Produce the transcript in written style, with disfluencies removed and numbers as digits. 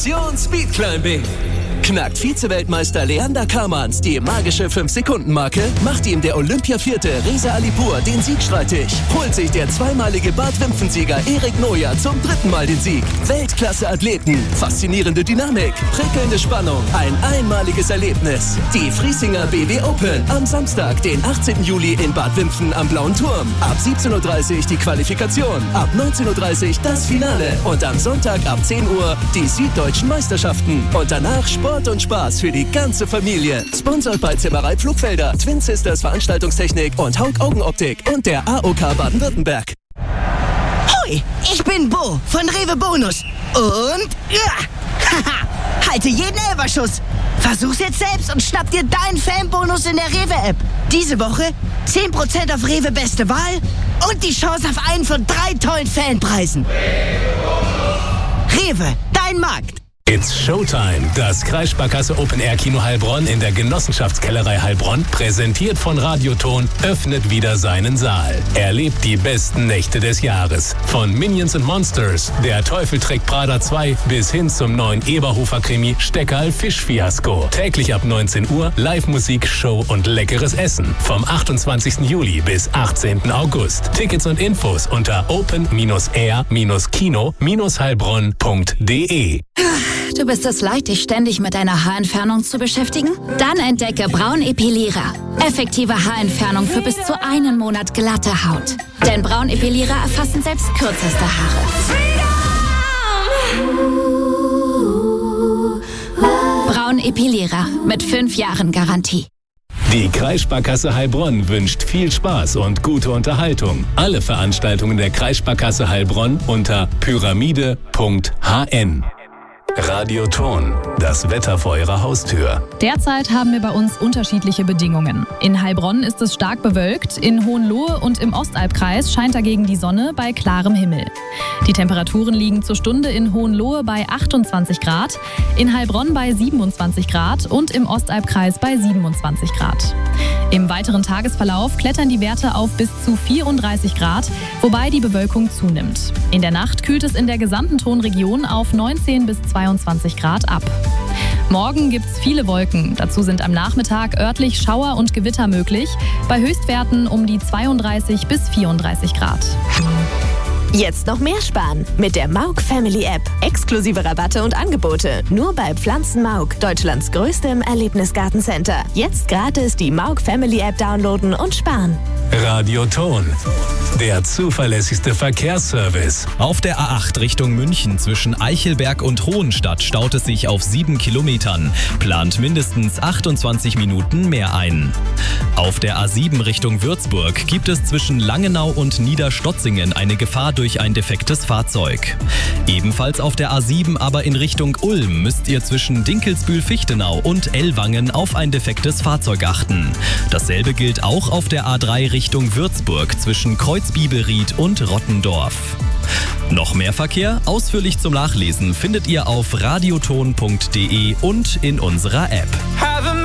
Speed Climbing. Knackt Vize-Weltmeister Leander Kamans die magische 5-Sekunden-Marke, macht ihm der Olympia-Vierte Reza Alipur den Sieg streitig, holt sich der zweimalige Bad-Wimpfen-Sieger Erik Noja zum 3. Mal den Sieg. Weltklasse-Athleten, faszinierende Dynamik, prickelnde Spannung, ein einmaliges Erlebnis. Die Friesinger BW Open am Samstag, den 18. Juli in Bad Wimpfen am Blauen Turm. Ab 17.30 Uhr die Qualifikation, ab 19.30 Uhr das Finale und am Sonntag ab 10 Uhr die Süddeutschen Meisterschaften. Und danach Sport und Spaß für die ganze Familie. Sponsored bei Zimmerei Pflugfelder, Twin Sisters Veranstaltungstechnik und Haug Augenoptik und der AOK Baden-Württemberg. Hoi, ich bin Bo von Rewe Bonus. Und halte jeden Elferschuss. Versuch's jetzt selbst und schnapp dir deinen Fanbonus in der Rewe-App. Diese Woche 10% auf Rewe Beste Wahl und die Chance auf einen von 3 tollen Fanpreisen. Rewe, dein Markt. It's Showtime. Das Kreissparkasse Open Air Kino Heilbronn in der Genossenschaftskellerei Heilbronn, präsentiert von Radioton, öffnet wieder seinen Saal. Erlebt die besten Nächte des Jahres. Von Minions & Monsters, Der Teufel trägt Prada 2 bis hin zum neuen Eberhofer-Krimi Steckerl Fischfiasko. Täglich ab 19 Uhr Live-Musik, Show und leckeres Essen. Vom 28. Juli bis 18. August. Tickets und Infos unter open-air-kino-heilbronn.de. Du bist es leid, dich ständig mit deiner Haarentfernung zu beschäftigen? Dann entdecke Braun Epilierer. Effektive Haarentfernung für bis zu 1 Monat glatte Haut. Denn Braun Epilierer erfassen selbst kürzeste Haare. Braun Epilierer mit 5 Jahren Garantie. Die Kreissparkasse Heilbronn wünscht viel Spaß und gute Unterhaltung. Alle Veranstaltungen der Kreissparkasse Heilbronn unter pyramide.hn. Radioton, das Wetter vor Ihrer Haustür. Derzeit haben wir bei uns unterschiedliche Bedingungen. In Heilbronn ist es stark bewölkt, in Hohenlohe und im Ostalbkreis scheint dagegen die Sonne bei klarem Himmel. Die Temperaturen liegen zur Stunde in Hohenlohe bei 28 Grad, in Heilbronn bei 27 Grad und im Ostalbkreis bei 27 Grad. Im weiteren Tagesverlauf klettern die Werte auf bis zu 34 Grad, wobei die Bewölkung zunimmt. In der Nacht kühlt es in der gesamten Tonregion auf 19 bis 22 Grad ab. Morgen gibt's viele Wolken. Dazu sind am Nachmittag örtlich Schauer und Gewitter möglich, bei Höchstwerten um die 32 bis 34 Grad. Jetzt noch mehr sparen mit der Mauk Family App. Exklusive Rabatte und Angebote nur bei Pflanzen Mauk, Deutschlands größtem Erlebnisgartencenter. Jetzt gratis die Mauk Family App downloaden und sparen. Radioton, der zuverlässigste Verkehrsservice. Auf der A8 Richtung München zwischen Eichelberg und Hohenstadt staut es sich auf 7 Kilometern. Plant mindestens 28 Minuten mehr ein. Auf der A7 Richtung Würzburg gibt es zwischen Langenau und Niederstotzingen eine Gefahr durch ein defektes Fahrzeug. Ebenfalls auf der A7, aber in Richtung Ulm, müsst ihr zwischen Dinkelsbühl-Fichtenau und Ellwangen auf ein defektes Fahrzeug achten. Dasselbe gilt auch auf der A3 Richtung Würzburg zwischen Kreuzbibelried und Rottendorf. Noch mehr Verkehr? Ausführlich zum Nachlesen findet ihr auf radioton.de und in unserer App.